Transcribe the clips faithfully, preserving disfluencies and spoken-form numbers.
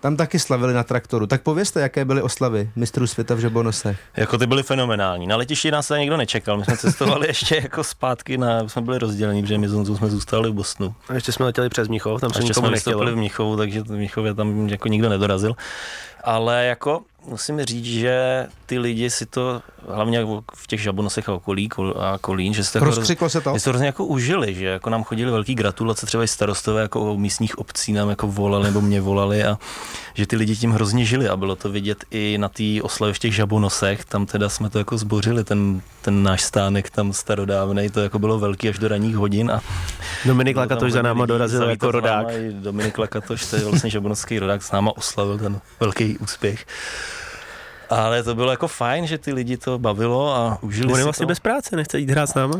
tam taky slavili na traktoru. Tak povězte, jaké byly oslavy mistrů světa v žabonosech. Jako ty byly fenomenální. Na letišti nás se nikdo nečekal. My jsme cestovali ještě jako zpátky, na, jsme byli rozdělení, protože my z jsme zůstali v Bostonu. A ještě jsme letěli přes Mnichov, tam se ještě nikomu jsme nechtělo. vystoupili v Mnichově, takže v Mnichově tam jako nikdo nedorazil. Ale jako musím říct, že ty lidi si to, hlavně v těch Žabonosech a okolí a Kolín, že si to, jako rozkřiklo se to? Že to hrozně jako užili, že jako nám chodili velký gratulace, třeba i starostové jako místních obcí nám jako volali nebo mě volali a že ty lidi tím hrozně žili a bylo to vidět i na té oslavě v těch Žabonosech, tam teda jsme to jako zbořili, ten, ten náš stánek tam starodávnej, to jako bylo velký až do ranních hodin a Dominik Lakatoš za náma dorazil jako rodák. Dominik Lakatoš, to je vlastně žabonovský rodák, s náma oslavil ten velký úspěch. Ale to bylo jako fajn, že ty lidi to bavilo a užili On si je vlastně to. bez práce, nechce jít hrát s náma.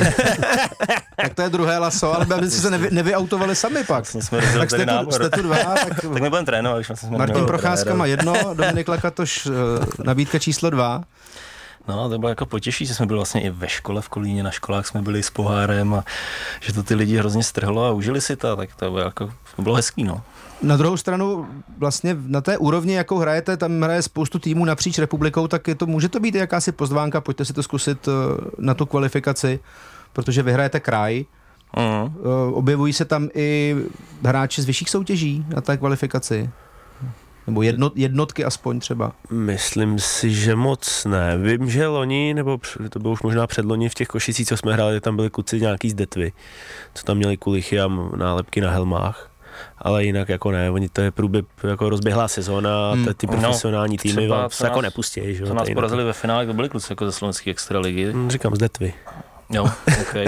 Tak to je druhé laso, ale aby si se nevy, nevyautovali sami pak. Vlastně jsme tak jste tu, jste tu dva. Tak, tak my budeme trénovat. Jsme Martin Procházka má jedno, Dominik Lakatoš nabídka číslo dva. No, to bylo jako potěší, že jsme byli vlastně i ve škole v Kolíně, na školách jsme byli s pohárem a že to ty lidi hrozně strhlo a užili si to, tak to bylo, jako, to bylo hezký, no. Na druhou stranu vlastně na té úrovni, jakou hrajete, tam hraje spoustu týmů napříč republikou, tak je to, může to být jakási pozvánka, pojďte si to zkusit na tu kvalifikaci, protože vy hrajete kraj, mm. objevují se tam i hráči z vyšších soutěží na té kvalifikaci. Nebo jedno, jednotky aspoň třeba. Myslím si, že moc ne. Vím, že loni, nebo to bylo už možná předloni v těch Košicích, co jsme hráli, tam byli kluci nějaký z Detvy, co tam měli kulichy a nálepky na helmách. Ale jinak jako ne, oni to je průběh jako rozběhlá sezóna, hmm. ty profesionální no, týmy vám se jako nepustí. Že? Co nás porazili ve finále, to byli kluci jako ze slovenské extraligy. Hmm, říkám z Detvy. Jo, okay.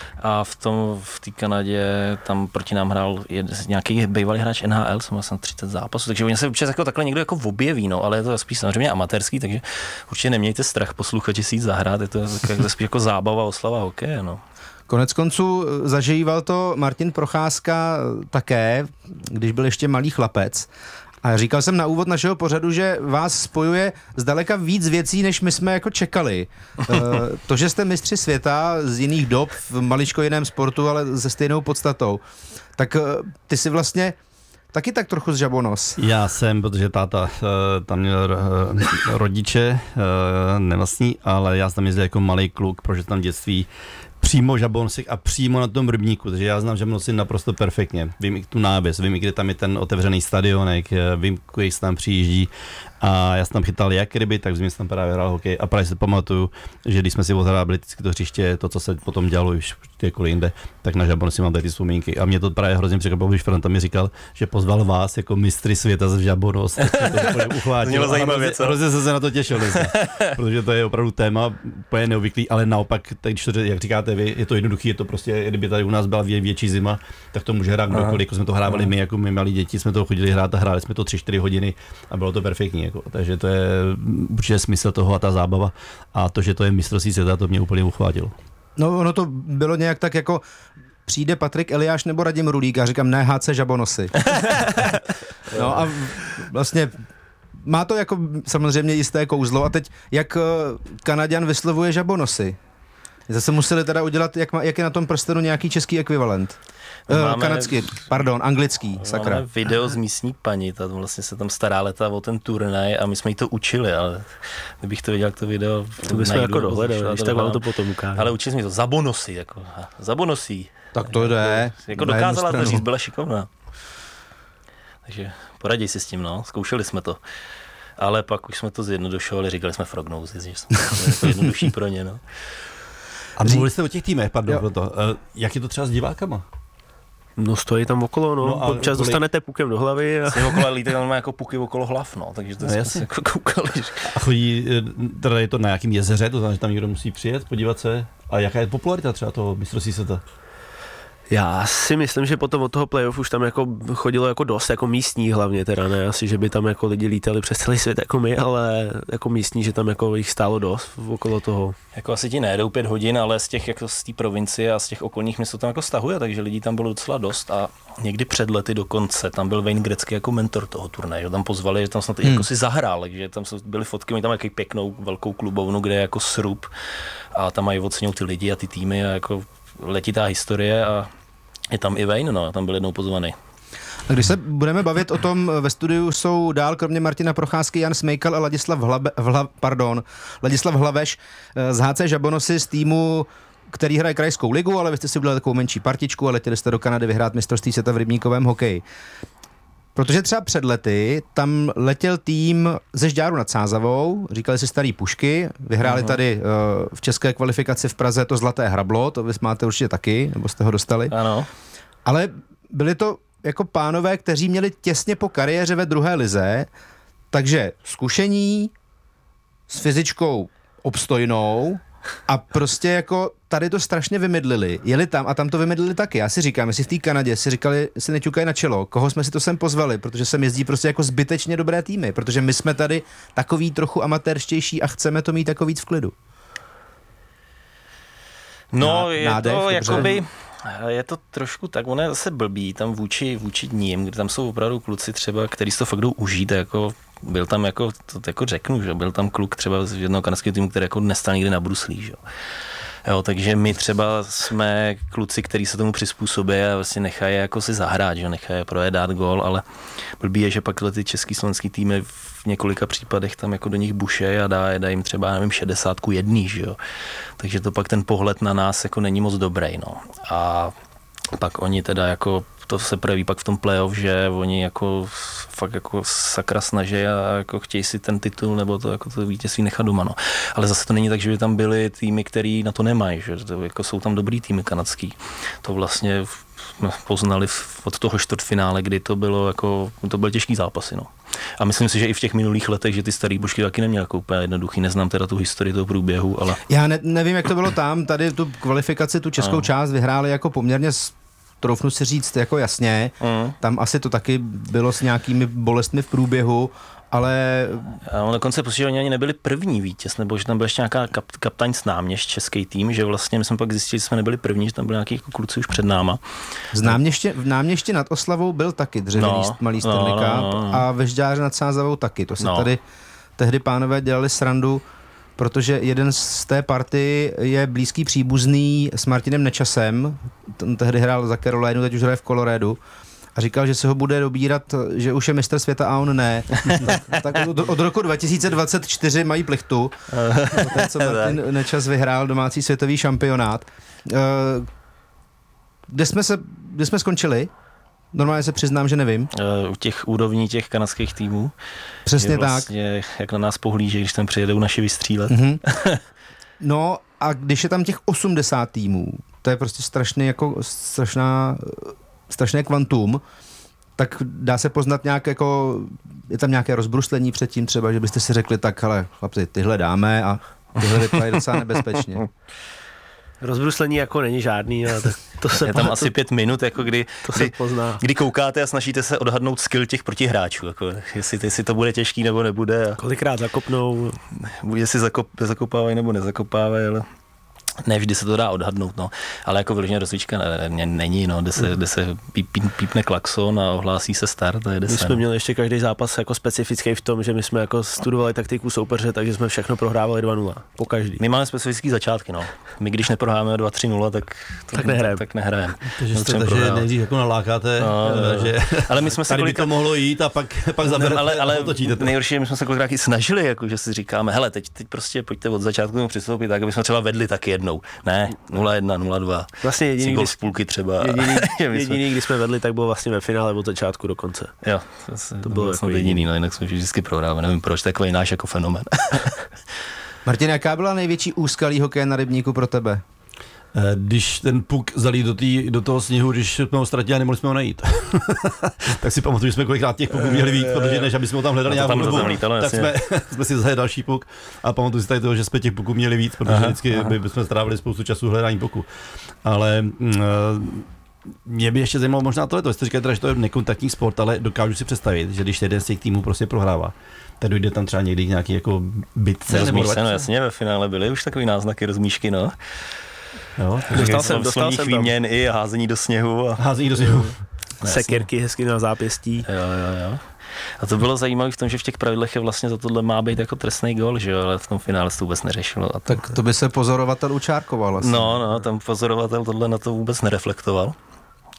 A v tom, v té Kanadě, tam proti nám hrál nějaký bývalý hráč N H L, jsem vlastně třicet zápasů, takže oni se občas jako takhle někdo jako objeví, no, ale je to spíš samozřejmě amatérský, takže určitě nemějte strach posluchači si jít zahrát, je to spíš jako zábava, oslava hokeje, no. Konec konců zažíval to Martin Procházka také, když byl ještě malý chlapec. A říkal jsem na úvod našeho pořadu, že vás spojuje zdaleka víc věcí, než my jsme jako čekali. To, že jste mistři světa z jiných dob, v maličko jiném sportu, ale se stejnou podstatou. Tak ty si vlastně taky tak trochu z Žabonos. Já jsem, protože táta tam měl rodiče, nevlastní, ale já jsem tam jezdil jako malý kluk, protože tam dětství přímo v Žabonosech a přímo na tom rybníku, takže já znám Žabonosy naprosto perfektně. Vím i tu návěs, vím i kde tam je ten otevřený stadionek, vím, kolik se tam přijíždí a já jsem tam chytal jak ryby, tak jsem tam právě hrál hokej a právě si pamatuju, že když jsme si odhrábili vždycky to hřiště, to, co se potom dělalo už kdekoliv jinde, tak na Žabonosy mám tady ty vzpomínky a mě to právě hrozně překvapilo, když Franta mi říkal, že pozval vás jako mistry světa z Žabonos, tak to uchvátilo. Zajímavé, co? Hrozně jsem se na to těšil, protože to je opravdu téma úplně neobvyklý, ale naopak, když to, jak říkáte vy, je to jednoduchý, je to prostě, kdyby tady u nás byla vě, větší zima, tak to může hrát kdokoliv, jako jsme to hrávali my, jako my malí děti, jsme to chodili hrát a hráli jsme to tři čtyři hodiny a bylo to perfektní, jako, takže to je určitě smysl toho a ta zábava a to, že to je mistrovství světa, to mě úplně uchvátilo. No ono to bylo nějak tak jako přijde Patrik Eliáš nebo Radim Rulík a říkám ne H C Žabonosy. No a vlastně má to jako samozřejmě jisté kouzlo a teď jak Kanaďan vyslovuje Žabonosy? Zase museli teda udělat, jak, má, jak je na tom prstenu nějaký český ekvivalent. Uh, kanadský, pardon, anglický, sakra. Máme video z místní paní, ta vlastně se tam stará leta o ten turnaj a my jsme jí to učili, ale kdybych to viděl, jak to video... To bychom jako dohledali, když tak vám to potom ukážu. Ale učili jsme to za bonusy, jako, za bonusy. Tak to jde. Jako dokázala to říct, byla šikovná. Takže poraděj si s tím, no, zkoušeli jsme to. Ale pak už jsme to zjednodušovali, říkali jsme frognózy, že to jednodušší pro ně, no. A mluvili jste o těch týmech, pardon, proto. Uh, jak je to třeba s divákama? No stojí tam okolo, no, no občas kvůli... dostanete pukem do hlavy. A... Si okolo lítají, tam má jako puky okolo hlav, no, takže to no, jsme se jako koukali. A chodí, teda je to na nějakým jezeře, to znamená, že tam někdo musí přijet, podívat se. A jaká je popularita třeba toho mistrovství světa? Já si myslím, že potom od toho playoff už tam jako chodilo jako dost, jako místní hlavně teda, ne asi, že by tam jako lidi lítali přes celý svět jako my, ale jako místní, že tam jako jich stálo dost okolo toho. Jako asi ti nejedou pět hodin, ale z těch jako z té provincie a z těch okolních měst to tam jako stahuje, takže lidí tam bylo docela dost a někdy před lety dokonce tam byl Wayne Gretzky jako mentor toho turnaje, že tam pozvali, že tam snad hmm. jako si zahrál, takže tam byly fotky, mají tam jaký pěknou velkou klubovnu, kde je jako srub a tam mají oceňují ty lidi a ty týmy a jako letitá historie a je tam i Wayne, no, tam byl jednou pozvaný. A když se budeme bavit o tom, ve studiu jsou dál kromě Martina Procházky Jan Smejkal a Ladislav, Hlabe, Vla, pardon, Ladislav Hlaveš z H C Žabonosy z týmu, který hraje krajskou ligu, ale vy jste si udělali takovou menší partičku a letěli jste do Kanady vyhrát mistrovství světa v rybníkovém hokeji. Protože třeba před lety tam letěl tým ze Žďáru nad Sázavou, říkali si Starý Pušky, vyhráli uh-huh. tady uh, v české kvalifikaci v Praze to Zlaté hrablo, to vy máte určitě taky, nebo jste ho dostali. Ano. Ale byli to jako pánové, kteří měli těsně po kariéře ve druhé lize, takže zkušení s fyzičkou obstojnou a prostě jako tady to strašně vymydlili. Jeli tam a tam to vymydlili taky. Já si říkám, jestli v té Kanadě si říkali, si neťukají na čelo, koho jsme si to sem pozvali, protože sem jezdí prostě jako zbytečně dobré týmy, protože my jsme tady takový trochu amatérštější a chceme to mít jako víc v klidu. No, je nádech, to dobře. jakoby... Je to trošku tak, ono je zase blbý tam vůči, vůči ním, kde tam jsou opravdu kluci třeba, který si to fakt jdou užít, jako byl tam jako, to jako řeknu, že byl tam kluk třeba z jednoho kanadského týmu, který jako nestal nikdy na bruslí, že jo. Jo, takže my třeba jsme kluci, kteří se tomu přizpůsobí a vlastně nechají jako si zahrát, že nechají projet dát gól, ale blbý je, že pak ty český slovenský týmy v několika případech tam jako do nich buše a dá, dá jim třeba, nevím, šedesátku jedný, že jo. Takže to pak ten pohled na nás jako není moc dobrý, no. A pak oni teda jako, to se projeví pak v tom playoff, že oni jako fakt jako sakra snaží a jako chtějí si ten titul nebo to jako to vítězství nechat doma, no. Ale zase to není tak, že by tam byly týmy, který na to nemají, že to jako jsou tam dobrý týmy kanadský. To vlastně jsme poznali od toho čtvrtfinále, kdy to bylo jako, to byly těžký zápasy, no. A myslím si, že i v těch minulých letech, že ty starý Bušky taky neměly jako úplně jednoduchý, neznám teda tu historii toho průběhu, ale... Já ne, nevím, jak to bylo tam, tady tu kvalifikaci, tu českou no. část vyhráli jako poměrně troufnu si říct jako jasně, mm. tam asi to taky bylo s nějakými bolestmi v průběhu, ale... A on dokonce pocit, že oni ani nebyli první vítěz, nebo že tam byl ještě nějaká kap, kaptaň s náměšť český tým, že vlastně my jsme pak zjistili, že jsme nebyli první, že tam byli nějaký jako kluci už před náma. Z náměště, v náměště nad Oslavou byl taky dřevěný no, malý Stanley Cup no, no, no. a ve Žďáře nad Sázavou taky. To se no. tady tehdy pánové dělali srandu, protože jeden z té party je blízký příbuzný s Martinem Nečasem, ten tehdy hrál za Carolinu, teď už hraje v Coloradu, a říkal, že se ho bude dobírat, že už je mistr světa a on ne. Tak od, od roku dva tisíce dvacet čtyři mají plichtu, poté co Martin Nečas vyhrál domácí světový šampionát. Kde jsme, se, kde jsme skončili? Normálně se přiznám, že nevím. U těch úrovní těch kanadských týmů. Přesně vlastně, tak. Jak na nás pohlíží, když tam přijedou naši vystřílet. Mm-hmm. No a když je tam těch osmdesát týmů, to je prostě strašný, jako strašná, strašné kvantum, tak dá se poznat nějak jako, je tam nějaké rozbruslení předtím třeba, že byste si řekli, tak hele, chlapci, tyhle dáme a tyhle vypadají docela nebezpečně. Rozbruslení jako není žádný, ale to, to se je tam asi pět minut, jako kdy, to kdy, se pozná. Kdy koukáte a snažíte se odhadnout skill těch protihráčů, jako jestli, jestli to bude těžký nebo nebude. A kolikrát zakopnou. Jestli zakop, zakopávají nebo nezakopávají, ale ne vždy se to dá odhadnout, no. Ale jako vyloženě rozlička ne, ne, není, no, kde se, kde se píp, píp, pípne klakson a ohlásí se start a jede My se. jsme měli ještě každý zápas jako specifický v tom, že my jsme jako studovali taktiku soupeře, takže jsme všechno prohrávali dva nula. Po každý. My máme specifický začátky, no. My když neprohráme dva tři nula, tak, to, tak nehrajeme. Tak nehrajeme. Takže jste, takže nejdřív jako nalákáte, no, že ale my jsme se tady kolika... by to mohlo jít a pak, pak zaberete ale, ale a otočíte. Nejhorší je, my jsme se kolikrát i snažili, jako, že si říkáme, hele, teď, teď prostě pojďte od začátku tomu přistoupit, tak aby jsme třeba vedli taky jednou. Ne, nula jedna, nula dva. Vlastně jediný, gol z půlky třeba. Jediný, jediný, když jsme vedli, tak bylo vlastně ve finále od začátku do konce. Jo, to, to bylo jako jediný, no, jinak jsme vždycky prohráli. Nevím proč, takový náš jako fenomén. Martin, jaká byla největší úskalí hokeje na rybníku pro tebe? Když ten puk zalí do, tý, do toho sněhu, když jsme ho ztratili a nemohli jsme ho najít. Tak si pamatuju, že jsme kolikrát těch puků měli víc, protože než aby jsme ho tam hledali nějakou dobu, tak jsme, jsme si zahledali další puk a pamatuju si tady toho, že jsme těch puků měli víc, protože aha, vždycky aha. by jsme strávili spoustu času hledání puku. Ale uh, mě by ještě zajímalo možná tohleto, jste říkali teda, že to je nekontaktní sport, ale dokážu si představit, že když jeden z těch týmů prostě prohrává, tak dojde tam třeba někdy nějaký jako bitce. Rozmíš se, no jasně, ve finále byly už takový náznaky rozmíšky, no. Jo, dostal jsem, dostal jsem výměn i házení do sněhu. A... Házení do sněhu. Sekirky hezky na zápěstí. Jo, jo, jo. A to bylo zajímavé v tom, že v těch pravidlech je vlastně za tohle má být jako trestný gól, že jo, ale v tom finále se to vůbec neřešilo. A to... Tak to by se pozorovatel učárkoval asi. No, no, tam pozorovatel tohle na to vůbec nereflektoval.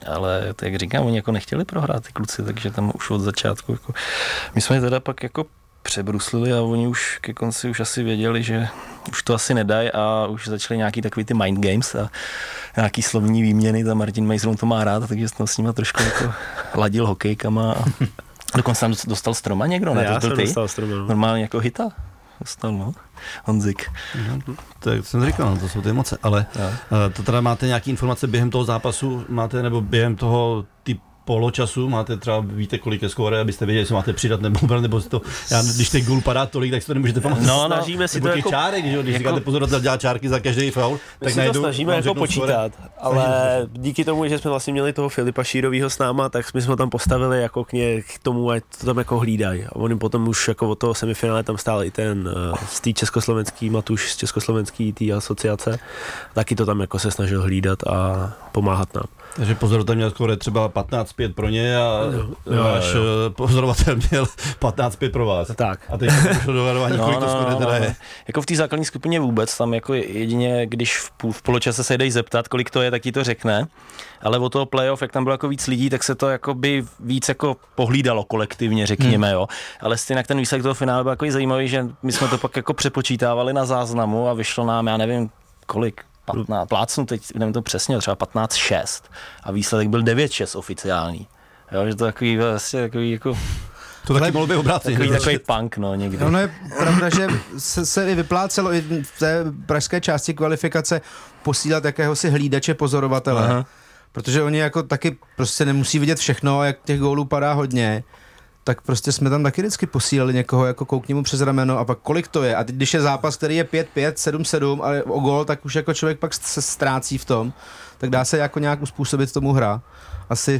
Ale tak jak říkám, oni jako nechtěli prohrát ty kluci, takže tam už od začátku jako, my jsme je teda pak jako přebruslili a oni už ke konci už asi věděli, že už to asi nedají a už začali nějaký takový ty mind games a nějaký slovní výměny, tam Martin Mejsron to má rád, takže jsem s nima trošku jako ladil hokejkama a dokonce tam dostal Stroma někdo, ne? Já to jsem ty? dostal Stroma. No. Normálně jako hita dostal, no. Honzik. No, to jak jsem říkal, no, to jsou ty emoce, ale no. To teda máte nějaké informace během toho zápasu, máte nebo během toho ty poločasu, máte třeba, víte, kolik je skóre, abyste věděli, jestli máte přidat nebo nebo to, já, když ten gól padá tolik, tak si to nemůžete pamatovat. No, snažíme si to jako... čárek, že? Když jako, říkáte pozorovatel dělá čárky za každý faul, tak si najdu, to snažíme jako počítat, skóre. Ale díky tomu, že jsme vlastně měli toho Filipa Šírovýho s náma, tak jsme ho tam postavili jako k, ně, k tomu, ať to tam jako hlídají. A oni potom už jako od toho semifinále tam stál i ten uh, z té československý Matuš z československý té asociace, taky to tam jako se snažil hlídat a pomáhat nám. Takže pozorovatel měl skóre třeba patnáct pět pro ně a váš pozorovatel měl patnáct pět pro vás. Tak. A teď došlo do varování, kolik to skóre teda je. Jako v té základní skupině vůbec, tam jako jedině, když v, půl, v poločase se jdeš zeptat, kolik to je, tak ti to řekne. Ale o toho playoff, jak tam bylo jako víc lidí, tak se to jako by víc jako pohlídalo kolektivně, řekněme, hmm. jo. Ale stejně ten výsledek toho finále byl jako zajímavý, že my jsme to pak jako přepočítávali na záznamu a vyšlo nám, já nevím kolik, patnáct, plácnu teď, nevím to přesně, třeba patnáct šest a výsledek byl devět šest oficiální. Jo, že to takový vlastně takový jako... To taky mohlo být obráceně. Takový, takový punk, no, někdy. Ono je pravda, že se, se i vyplácelo i v té pražské části kvalifikace posílat jakéhosi hlídače pozorovatele. Aha. Protože oni jako taky prostě nemusí vidět všechno, jak těch gólů padá hodně. Tak prostě jsme tam taky vždycky posílali někoho, jako koukni mu přes rameno a pak kolik to je. A teď, když je zápas, který je pět pět, sedm sedm a o gól, tak už jako člověk pak se ztrácí v tom, tak dá se jako nějak uspůsobit tomu hra. Asi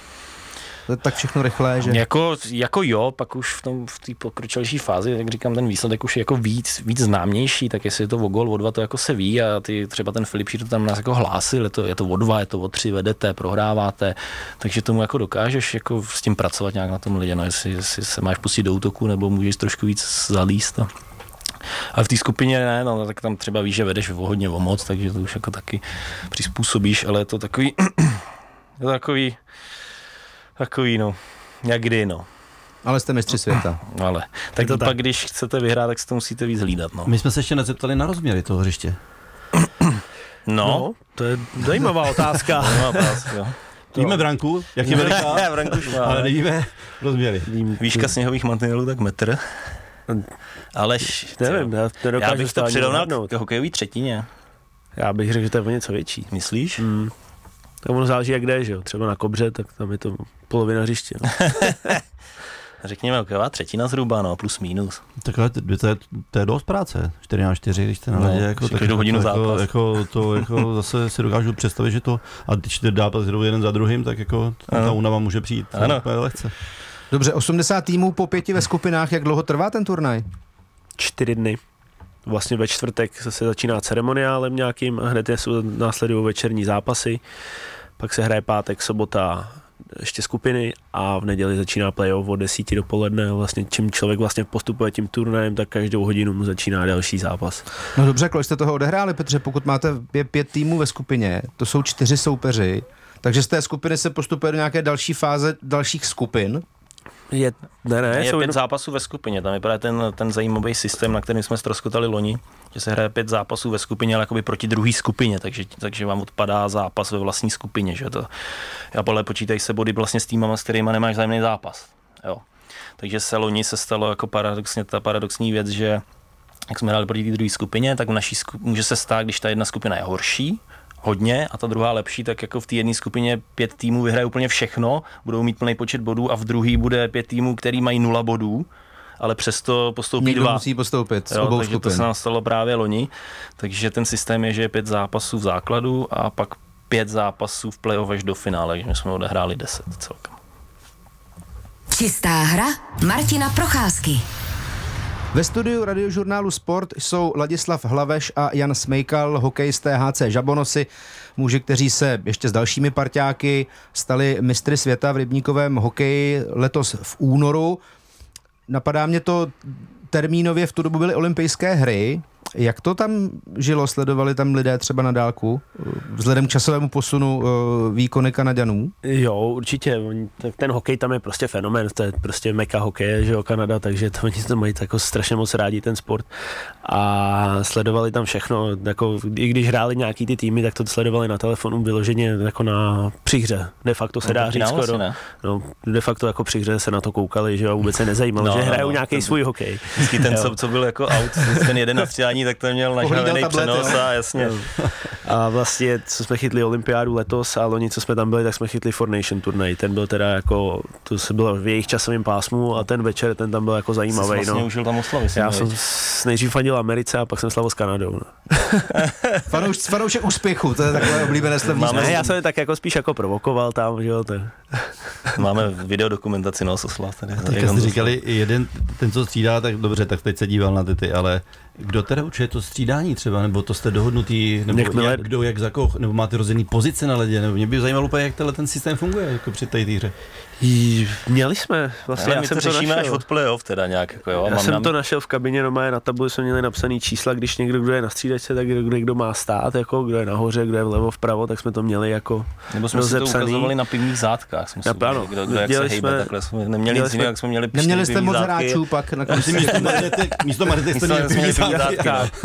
to je tak všechno rychlé, že... Jako, jako jo, pak už v tom v té pokročilejší fázi, jak říkám, ten výsledek už je jako víc, víc známější, tak jestli je to o gól, o dva, to jako se ví a ty, třeba ten Filip Šír to tam nás jako hlásil, je to, je to o dva, je to o tři, vedete, prohráváte, takže tomu jako dokážeš jako s tím pracovat nějak na tom lidě, no, jestli, jestli se máš pustit do útoku, nebo můžeš trošku víc zalíst. A... Ale v té skupině ne, no, tak tam třeba víš, že vedeš hodně o moc, takže to už jako taky přizpůsobíš, ale je to takový, je to takový, takový, no, jak kdy, no. Ale jste mistři světa. Ale, tak to pak, tak. Když chcete vyhrát, tak si to musíte víc hlídat, no. My jsme se ještě nezeptali na rozměry toho hřiště. No, no to je zajímavá otázka. Zajímavá otázka. Víme branku, jak je veliká, ale nevíme rozměry. Výška sněhových mantinelů, tak metr. Ale nevím, já, já bych to přirovnal k hokejové třetině. Já bych řekl, že to je o něco větší. Myslíš? Hmm. Tak ono záleží, jak jde, že jo. Třeba na Kobře, tak tam je to polovina hřiště. No. Řekněme, hokejová třetina zhruba, no, plus minus. Takhle, to je, to je dost práce, čtyři na čtyři, když jste na ledě, no, jako, tak, každou hodinu jako, zápas. Jako, to jako zase si dokážu představit, že to, a ty čtyři zápasy jdou jeden za druhým, tak jako ta únava může přijít lehce. Dobře, osmdesát týmů po pěti ve skupinách, jak dlouho trvá ten turnaj? Čtyři dny. Vlastně ve čtvrtek se začíná ceremoniálem nějakým, hned jsou následují večerní zápasy, pak se hraje pátek, sobota, ještě skupiny a v neděli začíná playoff od desíti dopoledne. Vlastně čím člověk vlastně postupuje tím turnajem, tak každou hodinu mu začíná další zápas. No dobře, kolik jste toho odehráli, Petře, pokud máte pět, pět týmů ve skupině, to jsou čtyři soupeři, takže z té skupiny se postupuje do nějaké další fáze dalších skupin. Je, ne, ne, je jsou pět jen... zápasů ve skupině, tam je právě ten, ten zajímavý systém, na kterým jsme ztroskotali loni, že se hraje pět zápasů ve skupině, ale jakoby proti druhé skupině, takže, takže vám odpadá zápas ve vlastní skupině, že to, a podle počítají se body vlastně s týmama, s kterýma nemáš vzájemný zápas, jo. Takže se loni se stalo jako paradoxně ta paradoxní věc, že jak jsme hráli proti té druhé skupině, tak v naší skup, může se stát, když ta jedna skupina je horší, hodně a ta druhá lepší, tak jako v té jedné skupině pět týmů vyhraje úplně všechno, budou mít plný počet bodů a v druhé bude pět týmů, který mají nula bodů, ale přesto postoupí Někdo dva. musí postoupit z jo, obou takže skupin. To se nám stalo právě loni, takže ten systém je, že je pět zápasů v základu a pak pět zápasů v playoff až do finále, takže my jsme odehráli deset celkem. Čistá hra Martina Procházky. Ve studiu radiožurnálu Sport jsou Ladislav Hlaveš a Jan Smejkal, hokejisté H C Žabonosy, muži, kteří se ještě s dalšími parťáky stali mistry světa v rybníkovém hokeji letos v únoru. Napadá mě to termínově, v tu dobu byly olympijské hry Jak to tam žilo? Sledovali tam lidé třeba na dálku? Vzhledem k časovému posunu výkony Kanaďanů? Jo, určitě. Tak ten hokej tam je prostě fenomén. To je prostě meka hokeje, že jo, Kanada, takže to oni to mají jako strašně moc rádi, ten sport. A sledovali tam všechno. Jako, i když hráli nějaký ty týmy, tak to sledovali na telefonu vyloženě jako na přihře. De facto se no, dá říct skoro. No, de facto jako přihře se na to koukali, že jo, vůbec se nezajímalo, no, že hrajou no, nějaký ten, svůj hokej. Vždycky ten, co, co byl jako out, ten jeden na střídání, tak ten měl nažhavený přenos a jasně. A vlastně, co jsme chytli olympiádu letos a loni, co jsme tam byli, tak jsme chytli Four Nation turnaj. Ten byl teda jako, to se bylo v jejich časovém pásmu a ten večer, ten tam byl jako zajímavý. Jsi vlastně no. užil tam oslavy. Já jsem nejdřív fandil Americe a pak jsem slavil s Kanadou. No. Fanouš, fanoušek úspěchu, to je takové oblíbené slovní. Ne, já jsem tak jako spíš jako provokoval tam, že jo. To... Máme videodokumentaci, no, oslav tady. Tak jste říkali, jeden, ten, co střídá, tak dobře, tak teď se díval na ty, ty ale kdo teda určuje to střídání třeba, nebo to jste dohodnutý, nebo Jakmile... jak, kdo, jak za koho, nebo máte rozdělený pozice na ledě, nebo mě by zajímalo úplně, jak tenhle ten systém funguje, jako při té hře. Měli jsme, vlastně ale já jsem to řešíme našel. až od playoff teda nějak, jako jo. Já mám jsem nám... to našel v kabině, no na tabuli jsme měli napsaný čísla, když někdo, kdo je na střídačce, tak kdo někdo má stát, jako kdo je nahoře, kdo je vlevo, vpravo, tak jsme to měli jako nebo jsme si to ukazovali na pivních zátkách, jsme si ano, kdo, kdo jak se hejbe, takhle jsme neměli nic jiného, jak jsme měli neměli jste moc hráčů pak na konci. Místo Marty jste měli pivní zátky.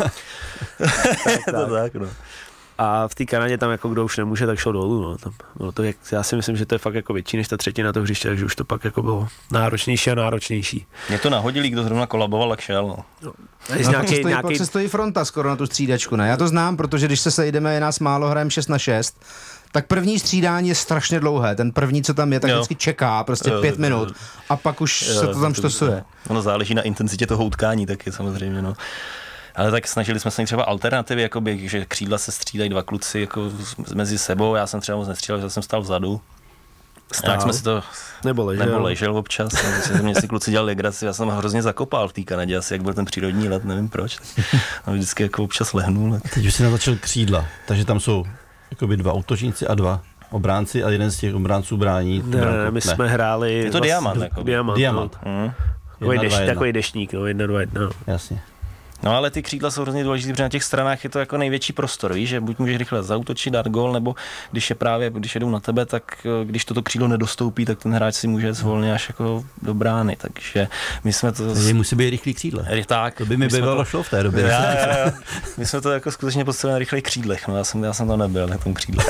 To tak, no. A v té Kanadě tam jako kdo už nemůže, tak šel dolů. No. Tam bylo to, jak, já si myslím, že to je fakt jako větší než ta třetina toho hřiště, takže už to pak jako bylo náročnější a náročnější. Mě to nahodili, kdo zrovna kolaboval, tak šel. No. No, no, nějaký, pak, se stojí, nějaký... pak se stojí fronta skoro na tu střídačku, ne? Já to znám, protože když se sejdeme, je nás málo, hrajeme šest na šest, tak první střídání je strašně dlouhé. Ten první, co tam je, tak jo. vždycky čeká prostě jo, pět minut a pak už jo, se to tam štosuje. Ono záleží na intenzitě toho utkání taky samozřejmě, no. Ale tak snažili jsme se třeba alternativy, jakoby, že křídla se střídají dva kluci jako mezi sebou, já jsem třeba moc nestřídal, že jsem stál vzadu. Tak jsme si to nebo ležel, nebo ležel občas, mě si kluci dělali legraci, já jsem hrozně zakopal v té Kanadě, asi jak byl ten přírodní let, nevím proč. A vždycky jako občas lehnul. Tak... Teď už si naznačil křídla, takže tam jsou jakoby dva útočníci a dva obránci a jeden z těch obránců brání. Ne, ne, my jsme hráli... Je to vlast... diamant. Jako. Diamant. Diamant. Mm. Takový, deš, takový deštník, no, jedna, dva, jedna. Jasně. No ale ty křídla jsou hrozně důležité, protože na těch stranách je to jako největší prostor, víš, že buď můžeš rychle zaútočit, dát gól, nebo když je právě, když jedou na tebe, tak když toto křídlo nedostoupí, tak ten hráč si může zvolně až jako do brány, takže my jsme to... Takže musí být rychlý křídle. Tak. To by mi bývalo to... šlo v té době. Já, já, já. My jsme to jako skutečně postavili na rychlých křídlech, no já jsem, já jsem to nebyl na tom křídle.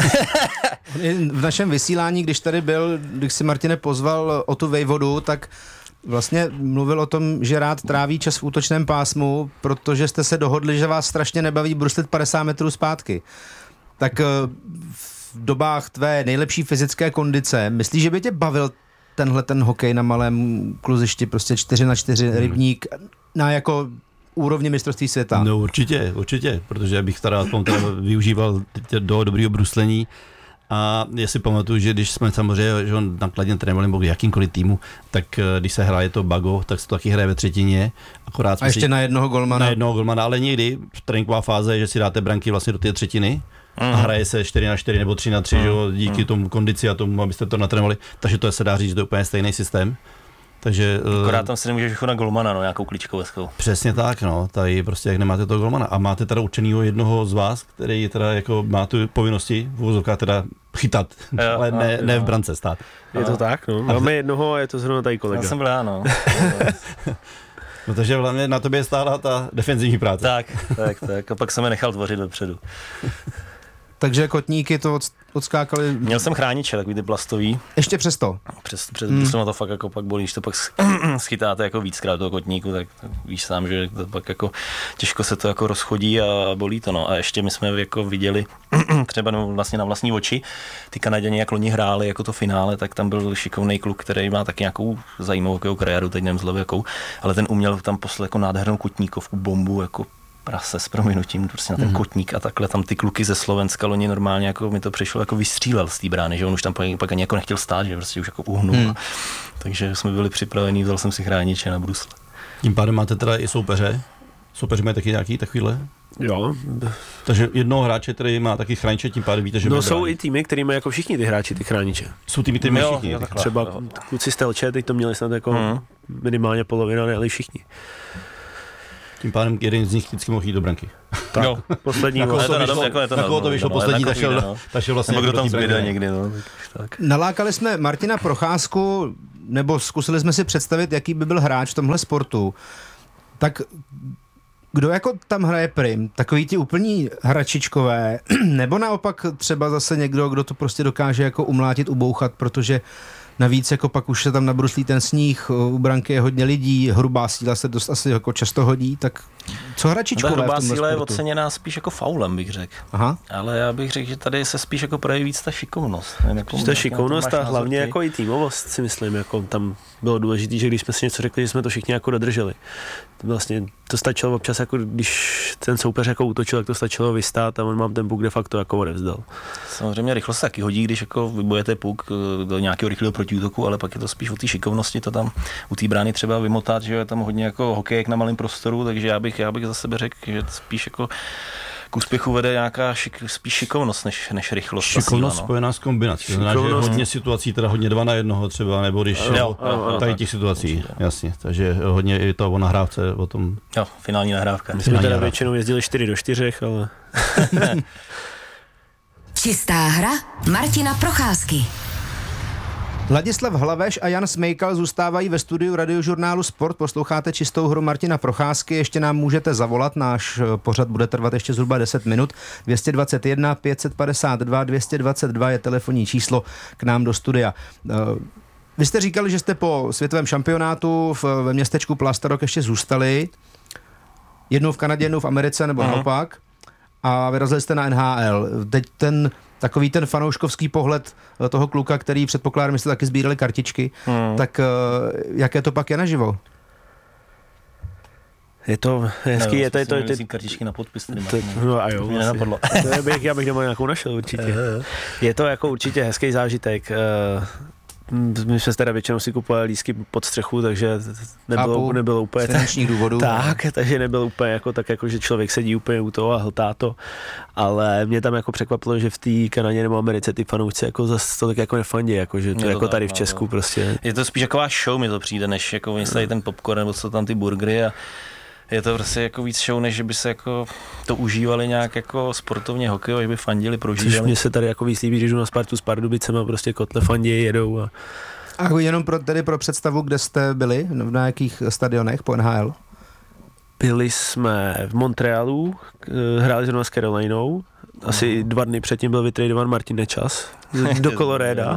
V našem vysílání, když tady byl, když si Martine pozval o tu vejvodu, tak vlastně mluvil o tom, že rád tráví čas v útočném pásmu, protože jste se dohodli, že vás strašně nebaví bruslit padesát metrů zpátky. Tak v dobách tvé nejlepší fyzické kondice, myslíš, že by tě bavil tenhle ten hokej na malém kluzišti, prostě čtyři na čtyři hmm. rybník, na jako úrovni mistrovství světa? No určitě, určitě, protože bych teda, teda využíval do dobrýho bruslení. A já si pamatuju, že když jsme samozřejmě že on nakladně trénovali nebo jakýmkoliv týmu, tak když se hraje to bago, tak se to taky hraje ve třetině. Akorát a ještě si, na jednoho golmana. Na jednoho golmana, ale někdy tréninková fáze, že si dáte branky vlastně do té třetiny mm. a hraje se čtyři na čtyři nebo tři na tři, mm. že jo, díky mm. tomu kondici a tomu, abyste to natrénovali. Takže to se dá říct, že to je úplně stejný systém. Takže, akorát tam si nemůžeš vychovat na golmana, no, nějakou klíčkovou. Přesně tak, no, tady prostě jak nemáte toho golmana a máte teda určenýho jednoho z vás, který teda jako má tu povinnosti v uvozovkách teda chytat, jo, ale ne, jo. ne v brance stát. Je to tak, no, máme jednoho a je to zrovna tady kolega. Já jsem byl já, no. No takže hlavně na tobě stála ta defenzivní práce. Tak, tak, tak a pak jsem je nechal tvořit dopředu. Takže kotníky to od, odskákali... Měl jsem chrániče, takový ty plastový. Ještě přesto? Přes, přes hmm. to, to fakt jako pak bolí, když to pak schytáte jako víckrát toho kotníku, tak, tak víš sám, že to pak jako těžko se to jako rozchodí a bolí to, no. A ještě my jsme jako viděli třeba vlastně na vlastní oči, ty Kanaděni, jak loni hráli jako to finále, tak tam byl šikovný kluk, který má taky nějakou zajímavou kariéru, teď nevím zlevě jakou, ale ten uměl tam poslat jako nádhernou kotníkovku, bombu, jako prase s prominutím prostě na ten mm. kotník a takhle tam ty kluky ze Slovenska loni normálně jako mi to přišlo jako vystřílel z té brány, že on už tam pak ani jako nechtěl stát, že prostě už jako uhnul. Mm. Takže jsme byli připraveni, vzal jsem si chrániče na brusle. Tím pádem máte teda i soupeře? Soupeři mají taky nějaký takovýhle? Jo. Takže jednoho hráče, který má taky chrániče, tím pádem víte, že no jsou i týmy, který mají jako všichni ty hráči ty chrániče. Jsou týmy, který mají všichni. Jo, třeba jo. Kluci z Telče, teď to měli snad jako mm. minimálně polovina, ne, ale všichni. Tím pádem jeden z nich vždycky mohl jít do branky. Tak, jo, poslední na koho gol. to vyšlo, na koho to vyšlo poslední, tak šel, no. tak šel vlastně Nebo kdo tam do té zbyde branky. někdy, no. Tak. Nalákali jsme Martina Procházku, nebo zkusili jsme si představit, jaký by byl hráč v tomhle sportu. Tak kdo jako tam hraje prim? Takový ti úplní hračičkové, nebo naopak třeba zase někdo, kdo to prostě dokáže jako umlátit, ubouchat, protože navíc jako pak už se tam nabruslí ten sníh, u branky je hodně lidí, hrubá síla se dost asi jako často hodí, tak co hračičkové Ta v hrubá tomhle síla je sportu? oceněná spíš jako faulem, bych řekl. Aha. Ale já bych řekl, že tady se spíš jako projeví víc ta šikovnost. Nevím, jako, Ta šikovnost a hlavně jako i týmovost, si myslím, jako tam bylo důležité, že když jsme si něco řekli, že jsme to všichni jako dodrželi. Vlastně to stačilo občas, jako když ten soupeř jako útočil, tak to stačilo vystát a on mám ten puk de facto jako odevzdal. Samozřejmě rychlost taky hodí, když jako vybojete puk do nějakého rychlého protiútoku, ale pak je to spíš o té šikovnosti, to tam u té brány třeba vymotat, že je tam hodně jako hokejek na malém prostoru, takže já bych, já bych za sebe řekl, že spíš jako k úspěchu vede nějaká šik, spíš šikovnost než, než rychlost. Šikovnost síla, no. spojená s kombinací. To znamená, že hodně situací, teda hodně dva na jednoho třeba, nebo když Jo, jo, jo, tady tak. těch situací, Určitě. jasně. Takže hodně i to o nahrávce, o tom. Jo, finální nahrávka. My jsme teda nahrávka. většinou jezdili čtyři do čtyřech, ale Čistá hra Martina Procházky. Ladislav Hlaveš a Jan Smejkal zůstávají ve studiu Radiožurnálu Sport. Posloucháte Čistou hru Martina Procházky. Ještě nám můžete zavolat. Náš pořad bude trvat ještě zhruba deset minut. dvě stě dvacet jedna, pět set padesát dva, dvě stě dvacet dva je telefonní číslo k nám do studia. Vy jste říkali, že jste po světovém šampionátu v, ve městečku Plastarok ještě zůstali. Jednou v Kanadě, jednou v Americe, nebo naopak. A vyrazili jste na N H L. Teď ten takový ten fanouškovský pohled toho kluka, který předpokládám, že jste taky sbírali kartičky, hmm. tak uh, jaké to pak je naživo? je to hezký, je to, je to, je to, to kartičky na podpis. Tady to, no a jo, mě nenapadlo. to bych, já bych doma nějakou našel určitě. Je to jako určitě hezký zážitek. My jsme teda většinou si kupovali lístky pod střechu, takže nebylo, Chápu, nebylo úplně z finančních důvodů. tak, takže nebyl úplně jako tak, jako že člověk sedí úplně u toho a hltá to, ale mě tam jako překvapilo, že v té Kanadě nebo Americe ty fanoušci jako zase tolik jako nefandí, jako že to, to jako tak, tady v no, Česku no. prostě. Je to spíš taková show, mi to přijde, než jako oni tady ten popcorn nebo co tam ty burgery a je to prostě jako víc show, než že by se jako to užívali nějak jako sportovně hokej, že by fandili, Což prožívali. mě se tady jako víc líbí, když jdu na Spartu s Pardubicema, prostě kotle fandí, jedou a A jenom pro, tedy pro představu, kde jste byli, na jakých stadionech po N H L? byli jsme v Montrealu, hráli zrovna s Carolinou, asi dva dny předtím byl vytradovan Martin Nečas do Colorada.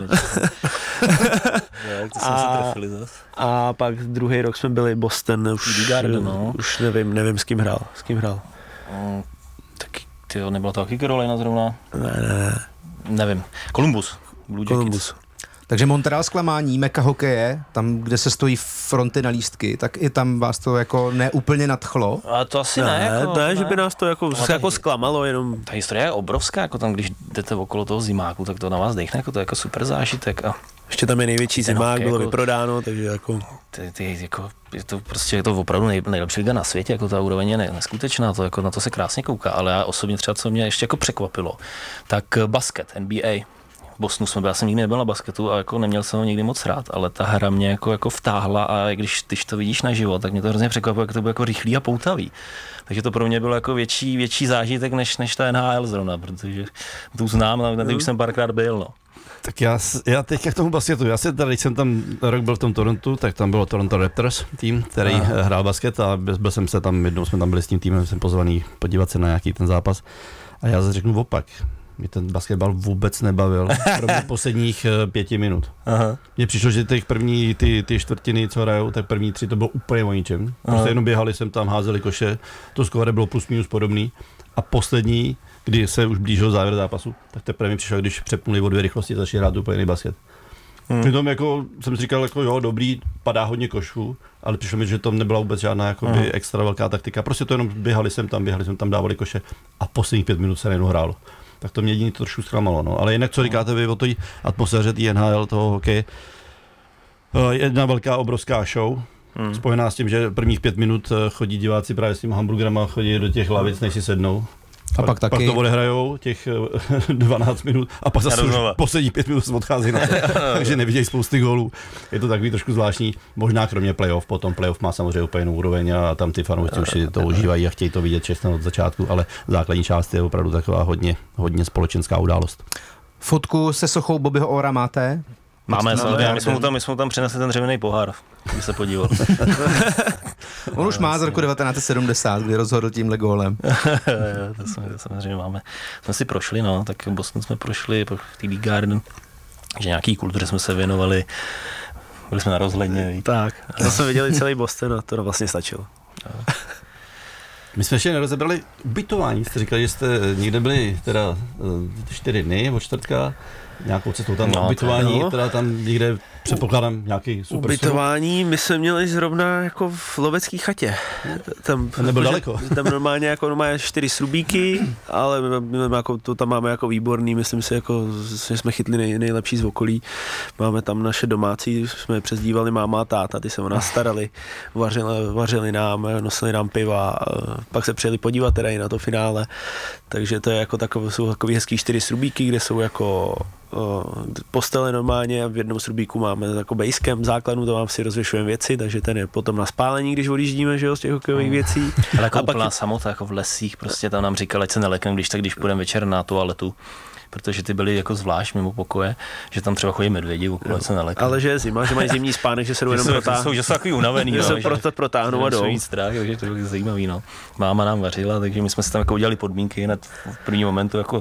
To jsme se trefili zase. A pak druhý rok jsme byli Boston, už, Garden, no. už nevím, nevím s kým hrál, s kým hrál. Mm, taky, tyjo, nebyla to taky Carolina zrovna? Ne, ne, Nevím. Columbus. Blue Jackets. Columbus. Takže Montreal zklamání, meka hokeje, tam, kde se stojí fronty na lístky, tak i tam vás to jako neúplně nadchlo. A to asi ne, Ne, jako, ne, že by nás to jako, ta jako hi- zklamalo, jenom Ta historie je obrovská, jako tam, když jdete okolo toho zimáku, tak to na vás dechne, jako to je jako super zážitek a ještě tam je největší Ten zimák, hokej bylo jako- vyprodáno, takže jako ty, ty, jako, je to prostě je to opravdu nej, nejlepší liga na světě, jako ta úroveň je ne, neskutečná, to, jako, na to se krásně kouká, ale já osobně třeba, co mě ještě jako překvapilo, tak basket, N B A. V Bostonu jsme byli, já jsem nikdy nebyl na basketu a jako neměl jsem ho nikdy moc rád, ale ta hra mě jako, jako vtáhla a když, když to vidíš naživo, tak mě to hrozně překvapilo, jak to bylo jako rychlý a poutavý. Takže to pro mě bylo jako větší, větší zážitek než, než ta N H L zrovna, protože tu znám, na ty už jsem párkrát byl. No. Tak já, já teď k tomu basketu, já jsem tady, když jsem tam rok byl v tom Torontu, tak tam bylo Toronto Raptors tým, který Aha. hrál basket a byl, byl jsem se tam, jednou jsme tam byli s tím týmem, jsem pozvaný podívat se na nějaký ten zápas a já zase řeknu opak. Mě ten basketbal vůbec nebavil, kromě posledních uh, pěti minut. Aha. Mně přišlo, že těch první, ty, ty čtvrtiny, co hrajou, tak první tři to bylo úplně o ničem. Prostě Aha. jenom běhali jsem tam, házeli koše, to skóre bylo plus minus podobný. A poslední, kdy se už blížil závěr zápasu, tak teprve mi přišlo, když přepnuli o dvě rychlosti, začali hrát úplně jiný basket. Hmm. Přitom jako, jsem si říkal, jako jo, dobrý, padá hodně košů, ale přišlo mi, že to nebyla vůbec žádná jakoby, hmm. extra velká taktika. Prostě to jenom běhali jsem tam, běhali jsem tam, dávali koše a posledních pět minut se najednou hrálo. Tak to mě jediný to trošku zklamalo. No. Ale jinak, co říkáte vy o té atmosféře té N H L, toho hokeje, jedna velká, obrovská show, hmm. spojená s tím, že prvních pět minut chodí diváci právě s tím hamburgerama, chodí do těch lavic, než si sednou. A pak taky. Pak to odehrajou těch dvanáct minut a pak zase poslední pět minut se odchází na to. Takže nevidějí spousty gólů. Je to takový trošku zvláštní, možná kromě playoff, potom playoff má samozřejmě úplně jinou úroveň a tam ty fanoušci už si to užívají a chtějí to vidět čestně od začátku, ale základní část je opravdu taková hodně, hodně společenská událost. Fotku se sochou Bobbyho Orra máte? Máme, samozřejmě, my jsme mu tam, my jsme mu tam přinesli ten dřevěný pohár, když se podíval. On už má z roku devatenáct set sedmdesát, kdy rozhodl tímhle gólem. to, jsme, to samozřejmě máme. Jsme si prošli, no, tak Boston jsme prošli, pak T V Garden, že nějaký kultuře jsme se věnovali, byli jsme na rozhledně. Tak, a jsme viděli celý Boston a to vlastně stačilo. My jsme ještě nerozebrali ubytování, jste říkali, že jste někde byli teda čtyři dny od čtvrtka, nějakou cestou tam no, ubytování, no. Teda tam někde předpokládám nějaký super ubytování, my jsme měli zrovna jako v lovecké chatě. Tam nebyl daleko. Tam normálně jako normálně čtyři srubíky, ale my, my jako, to tam máme jako výborný, myslím si, jako, že jsme chytli nej, nejlepší z okolí. Máme tam naše domácí, jsme přezdívali máma a táta, ty se o nás starali, vařili, vařili nám, nosili nám piva, pak se přijeli podívat teda i na to finále, takže to je jako takové, jsou takový hezký čtyři srubíky, kde jsou jako postele normálně a v jednom srubíku máme jako basecamp základnu, to vám si rozvěšujeme věci, takže ten je potom na spálení, když odjíždíme, že jo, z těch hokejových věcí. Ale jako úplná pak... samota, jako v lesích, prostě tam nám říkali, ať se neleknem, když tak, když půjdeme večer na toaletu, protože ty byly jako zvlášť mimo pokoje, že tam třeba chodí medvědi, okolo se neleknem. Ale že je zima, že mají zimní spánek, že se jdou jenom protáhnout. Že jsou takový unavený, že no, se proto protáhnou a jdou. Že strach, takže to je zajímavý, no. Máma nám vařila, takže my jsme si tam jako udělali podmínky hned v první momentu jako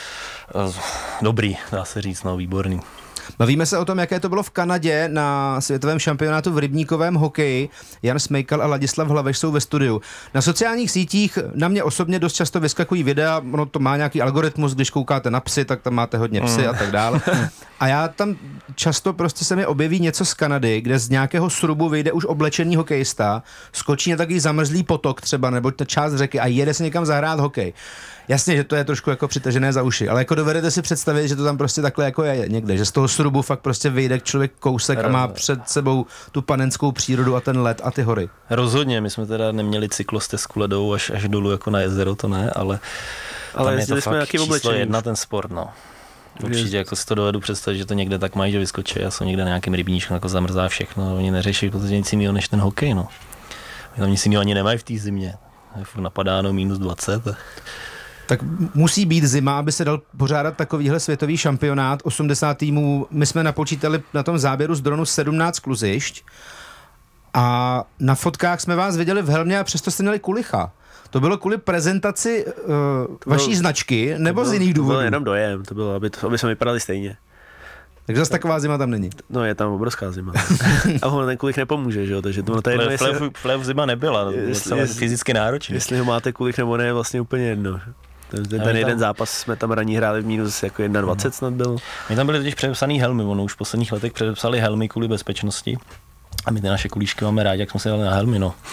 dobrý, dá se říct, no, výborný. Bavíme se o tom, jaké to bylo v Kanadě na světovém šampionátu v rybníkovém hokeji. Jan Smejkal a Ladislav Hlaveš jsou ve studiu. Na sociálních sítích na mě osobně dost často vyskakují videa, ono to má nějaký algoritmus, když koukáte na psy, tak tam máte hodně psy a tak dále. A já tam často prostě se mi objeví něco z Kanady, kde z nějakého srubu vyjde už oblečený hokejista, skočí na takový zamrzlý potok třeba, nebo ta část řeky a jede se někam zahrát hokej. Jasně, že to je trošku jako přitažené za uši, ale jako dovedete si představit, že to tam prostě takhle jako je někde, že z toho srubu fakt prostě vyjde člověk kousek a má před sebou tu panenskou přírodu a ten led a ty hory. Rozhodně, my jsme teda neměli cyklostezku ledou až, až dolů jako na jezero, to ne, ale, ale tam je to jsme fakt číslo jedna ten sport, no. Určitě jako si to dovedu představit, že to někde tak mají, že vyskočí a jsou někde na nějakém rybníčku, jako zamrzá všechno, oni neřeší protože nic jiného než ten hokej, no. Oni tam nic jiného ani nemají v té zimě, je fakt napadáno minus dvacet. Tak musí být zima, aby se dal pořádat takovýhle světový šampionát. osmdesát týmů, my jsme napočítali na tom záběru z dronu sedmnáct kluzišť a na fotkách jsme vás viděli v helmě a přesto jste měli kulicha. To bylo kvůli prezentaci uh, vaší bylo, značky, nebo bylo, z jiných důvodů? To bylo jenom dojem, to bylo, aby, to, aby jsme vypadali stejně. Takže zase taková zima tam není. No je tam obrovská zima. A ho ten kulich nepomůže, že jo? Takže to je jedno, jestli... Flev zima nebyla, to bylo celé fyzicky náročné. Jestli ho máte kulich nebo ne, je vlastně úplně jedno. Ten, ten, ten jeden zápas jsme tam raní hráli v mínus jako dvacet jedna snad byl. My tam byli totiž předepsaný helmy, ono už v posledních letech předepsali helmy kvůli bezpečnosti. A my ty naše kulíšky máme rádi, jak jsme se dali na helmy, no.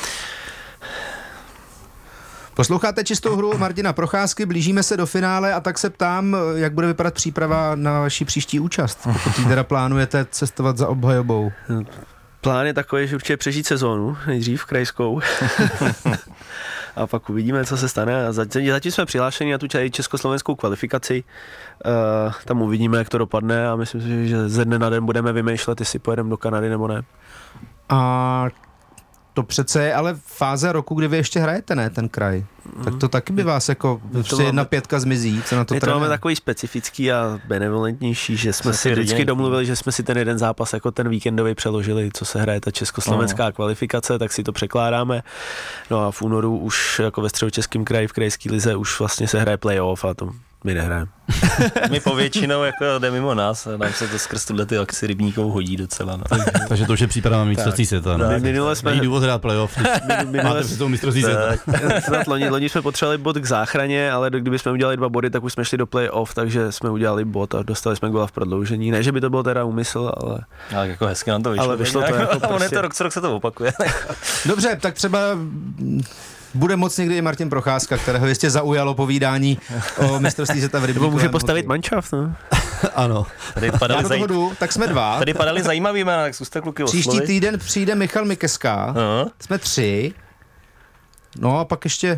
Posloucháte Čistou hru Martina Procházky, blížíme se do finále a tak se ptám, jak bude vypadat příprava na vaši příští účast, pokud teda plánujete cestovat za obhajobou. Plán je takový, že určitě přežít sezónu, nejdřív krajskou. A pak uvidíme, co se stane. A zatím, zatím jsme přihlášeni na tu československou kvalifikaci. Uh, tam uvidíme, jak to dopadne a myslím si, že ze dne na den budeme vymýšlet, jestli pojedeme do Kanady nebo ne. A to přece je ale fáze roku, kdy vy ještě hrajete, ne, ten kraj. Tak to taky by vás jako prostě jedna pětka zmizí, co na to my to trénuje. máme takový specifický a benevolentnější, že jsme si vždycky domluvili, že jsme si ten jeden zápas jako ten víkendový přeložili, co se hraje ta československá no. kvalifikace, tak si to překládáme. No a v únoru už jako ve Středočeském kraji v krajské lize už vlastně se hraje playoff a to my nehrajeme. My povětšinou jako jde mimo nás a nám se to skrz tuhle ty akci rybníkou hodí docela. No. Takže to už je příprava mistrovství světa. No. Minule jsme... Není důvod hrát playoff, máte před tou mistrovství světa. loni, loni jsme potřebovali bod k záchraně, ale kdyby jsme udělali dva body, tak už jsme šli do playoff, takže jsme udělali bod a dostali jsme góla v prodloužení. Ne, že by to byl teda úmysl, ale... Ale jako hezky nám to vyšlo. Ale vyšlo to jako prostě... On je to rok co rok se to opakuje. Dobře, tak třeba bude moc někdy i Martin Procházka, kterého jistě zaujalo povídání o mistrovství světa v rybníkovém. Může postavit manšaft, no? Ano. Tady padaly, zaj... jdu, tak jsme dva. Tady padaly zajímavý jména, tak zkuste kluky oslovit. Příští týden přijde Michal Mikeska, uh-huh. jsme tři, no a pak ještě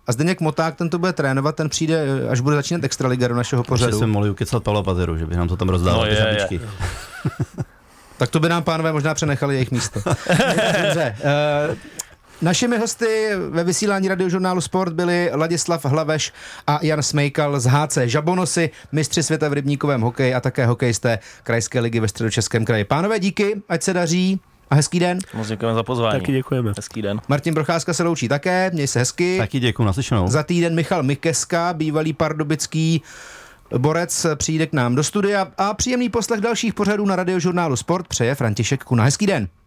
A Zdeněk Moták, ten to bude trénovat, ten přijde, až bude začínat extraliga do našeho pořadu. Že jsme mohli ukecat Pavla Pateru, že by nám to tam rozdával, No, ty je, žabičky. je. Tak to by nám pánové možná přenechali jejich místo. Dobře. Uh, našimi hosty ve vysílání Radiožurnálu Sport byli Ladislav Hlaveš a Jan Smejkal z H C Žabonosy, mistři světa v rybníkovém hokeji a také hokejisté Krajské ligy ve Středočeském kraji. Pánové, díky, ať se daří a hezký den. Moc děkujeme za pozvání. Taky děkujeme. Hezký den. Martin Procházka se loučí také, měj se hezky. Taky děkuju, naslyšenou. Za týden Michal Mikeska, bývalý pardubický borec, přijde k nám do studia a příjemný poslech dalších pořadů na Radiožurnálu Sport přeje František Kuna. Hezký den.